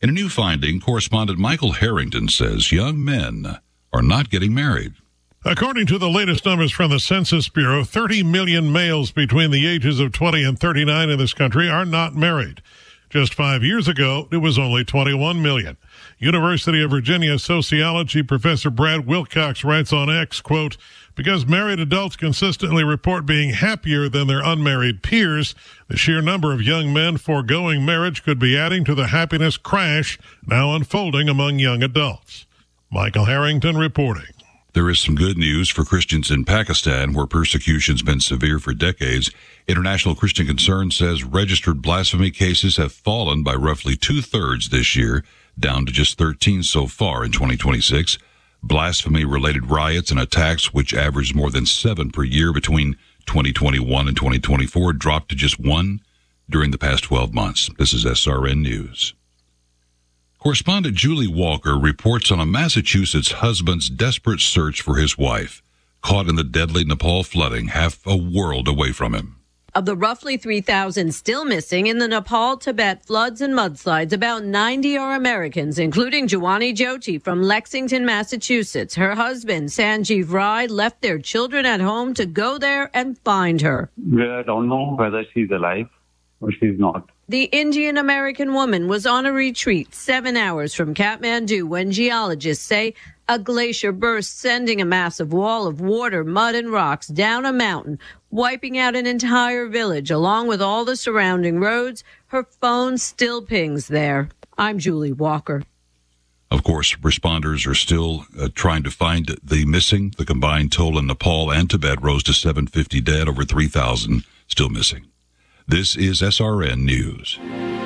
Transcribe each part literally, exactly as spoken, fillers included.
In a new finding, correspondent Michael Harrington says young men are not getting married. According to the latest numbers from the Census Bureau, thirty million males between the ages of twenty and thirty-nine in this country are not married. Just five years ago, it was only twenty-one million. University of Virginia sociology professor Brad Wilcox writes on X, quote, because married adults consistently report being happier than their unmarried peers, the sheer number of young men foregoing marriage could be adding to the happiness crash now unfolding among young adults. Michael Harrington reporting. There is some good news for Christians in Pakistan, where persecution's been severe for decades. International Christian Concern says registered blasphemy cases have fallen by roughly two-thirds this year, down to just thirteen so far in twenty twenty-six. Blasphemy-related riots and attacks, which averaged more than seven per year between twenty twenty-one and twenty twenty-four, dropped to just one during the past twelve months. This is S R N News. Correspondent Julie Walker reports on a Massachusetts husband's desperate search for his wife, caught in the deadly Nepal flooding half a world away from him. Of the roughly three thousand still missing in the Nepal-Tibet floods and mudslides, about ninety are Americans, including Jawani Jyoti from Lexington, Massachusetts. Her husband, Sanjeev Rai, left their children at home to go there and find her. I don't know whether she's alive or she's not. The Indian-American woman was on a retreat seven hours from Kathmandu when geologists say a glacier burst, sending a massive wall of water, mud, and rocks down a mountain, wiping out an entire village, along with all the surrounding roads. Her phone still pings there. I'm Julie Walker. Of course, responders are still uh, trying to find the missing. The combined toll in Nepal and Tibet rose to seven hundred fifty dead, over three thousand still missing. This is S R N News.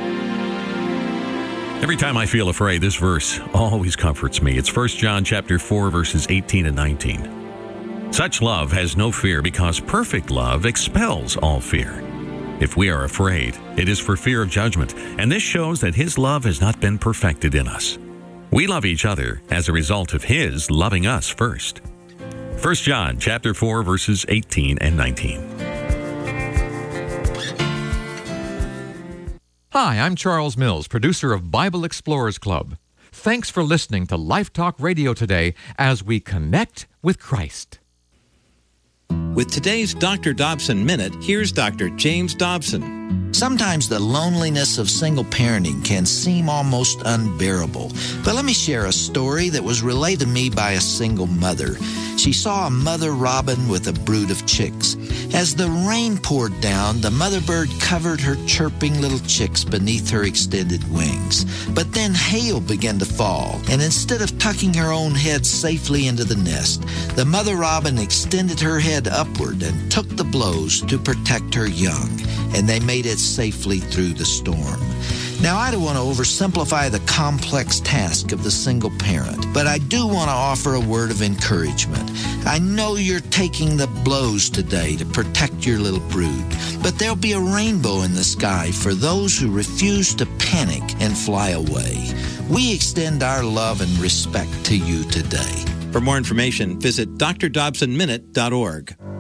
Every time I feel afraid, this verse always comforts me. It's First John chapter four, verses eighteen and nineteen. Such love has no fear, because perfect love expels all fear. If we are afraid, it is for fear of judgment, and this shows that His love has not been perfected in us. We love each other as a result of His loving us first. First John chapter four, verses eighteen and nineteen. Hi, I'm Charles Mills, producer of Bible Explorers Club. Thanks for listening to Life Talk Radio today as we connect with Christ. With today's Doctor Dobson Minute, here's Doctor James Dobson. Sometimes the loneliness of single parenting can seem almost unbearable. But let me share a story that was relayed to me by a single mother. She saw a mother robin with a brood of chicks. As the rain poured down, the mother bird covered her chirping little chicks beneath her extended wings. But then hail began to fall, and instead of tucking her own head safely into the nest, the mother robin extended her head upward and took the blows to protect her young, and they made it safely through the storm. Now, I don't want to oversimplify the complex task of the single parent, but I do want to offer a word of encouragement. I know you're taking the blows today to protect your little brood, but there'll be a rainbow in the sky for those who refuse to panic and fly away. We extend our love and respect to you today. For more information, visit D R Dobson Minute dot org.